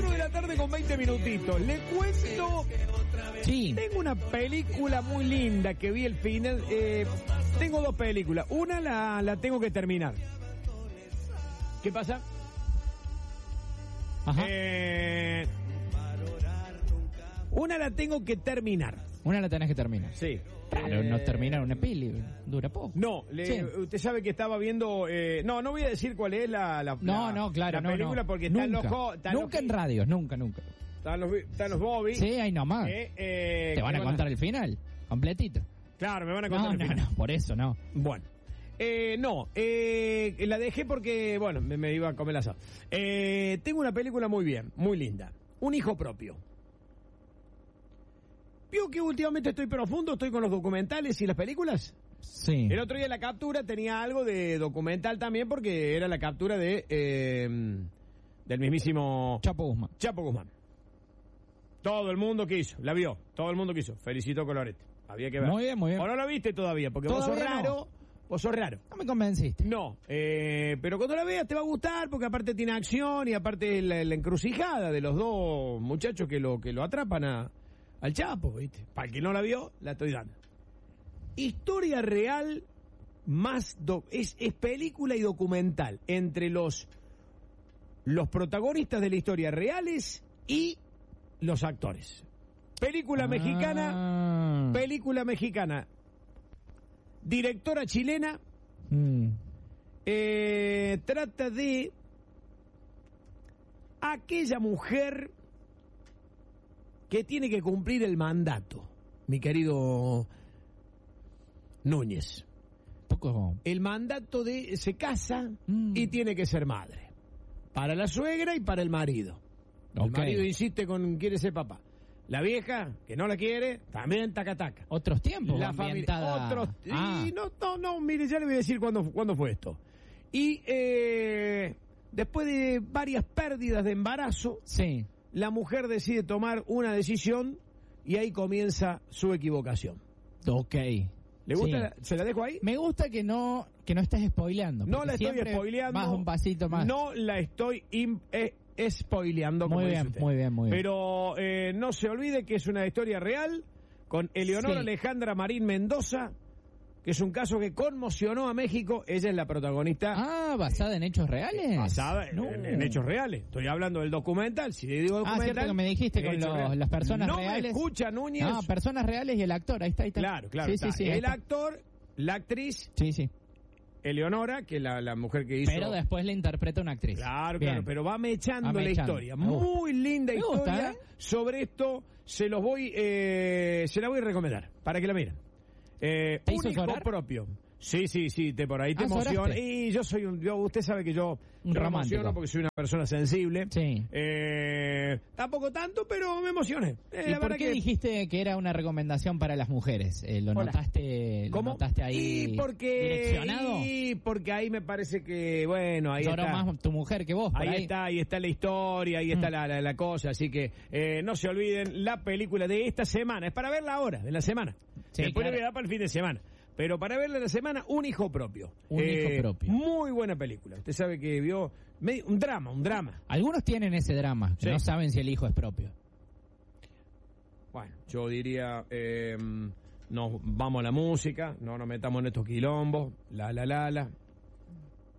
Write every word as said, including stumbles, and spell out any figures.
cuatro de la tarde con veinte minutitos. Le cuento. Sí. Tengo una película muy linda que vi el final. Eh, tengo dos películas. Una la, la tengo que terminar. ¿Qué pasa? Ajá. Eh, una la tengo que terminar. Una la tenés que terminar. Sí. Claro, Eh, no terminar una peli, dura poco. No, le, Sí. usted sabe que estaba viendo... Eh, no, no voy a decir cuál es la, la, No, la- no, claro, la no, película no. porque nunca, están los... jo- están nunca los, en radios, nunca, nunca. Están los, están los Bobby. Sí, ahí nomás. Eh, eh, Te van a que contar el final, completito. Claro, me van a No, contar el no, final. no, por eso no. Bueno. Eh, no, eh, la dejé porque, bueno, me, me iba a comer la asado. Eh, tengo una película muy bien, muy linda. Un hijo propio. Vio que últimamente estoy profundo, estoy con los documentales y las películas. Sí. El otro día la captura tenía algo de documental también porque era la captura de eh, del mismísimo Chapo Guzmán. Chapo Guzmán. Todo el mundo quiso, la vio, todo el mundo quiso. Felicito Colorete. Había que ver. Muy bien, muy bien. O no la viste todavía, porque vos sos Todavía no. raro, vos sos raro. No me convenciste. No, eh, pero cuando la veas te va a gustar porque aparte tiene acción y aparte la, la encrucijada de los dos muchachos que lo que lo atrapan a, al Chapo, ¿viste? Para el que no la vio, la estoy dando. Historia real más do, es, es película y documental entre los los protagonistas de la historia reales y los actores. Película Ah. mexicana, película mexicana. Directora chilena. Mm. Eh, trata de aquella mujer que tiene que cumplir el mandato, mi querido Núñez. Poco. El mandato de se casa Mm. y tiene que ser madre. Para la suegra y para el marido. El Ok. marido insiste con quiere ser papá. La vieja, que no la quiere, también taca taca. Otros tiempos. La familia, ambientada- otros, Ah. y no, no, no, mire, ya le voy a decir cuándo, cuándo fue esto. Y eh, después de varias pérdidas de embarazo, Sí. la mujer decide tomar una decisión y ahí comienza su equivocación. Ok. ¿Le gusta? Sí. la- ¿Se la dejo ahí? Me gusta que no que no estés spoileando. No porque la estoy siempre spoileando. Más un pasito más. No la estoy im- eh, spoileando, como Muy dice bien, usted. muy bien, muy bien. Pero eh, no se olvide que es una historia real con Eleonora Sí. Alejandra Marín Mendoza, que es un caso que conmocionó a México. Ella es la protagonista. Ah, basada en hechos reales. Basada en, No. en- en hechos reales. Estoy hablando del documental. Si digo Ah, documental. cierto que me dijiste con hechos los- reales. las personas no reales. No me escucha, Núñez. No, personas reales y el actor. Ahí está, ahí está. Claro, claro. Sí, está. sí, sí. ahí El está. actor, la actriz, Sí, sí. Eleonora, que es la, la mujer que hizo. Pero después le interpreta una actriz. Claro, Bien. claro, pero va mechando Va la mechando. historia. Me gusta. Muy linda Me historia. gusta, ¿eh? Sobre esto se los voy, eh, se la voy a recomendar para que la miren. Eh, ¿Te un hizo hijo llorar? propio. Sí, sí, sí, te por ahí te Ah, emociona. ¿lloraste? Y yo soy un, yo, usted sabe que yo, Un yo me romántico. emociono porque soy una persona sensible. Sí. Eh, tampoco tanto, pero me emocioné. Eh, ¿Y la por verdad qué que- dijiste que era una recomendación para las mujeres? Eh, ¿Lo Hola. notaste, lo ¿Cómo? notaste ahí Y porque, direccionado? y porque ahí me parece que, bueno, ahí Lloró está. más tu mujer que vos, por Ahí, ahí. está, ahí está la historia, ahí está Mm. la, la, la cosa, así que eh, no se olviden la película de esta semana, es para verla ahora, de la semana. Sí, Después claro. le voy a dar para el fin de semana. Pero para verla de la semana, Un hijo propio. Un hijo propio. Muy buena película. Usted sabe que vio medio- un drama, un drama. Algunos tienen ese drama, que Sí. no saben si el hijo es propio. Bueno, yo diría, eh, nos vamos a la música, no nos metamos en estos quilombos, la la la la.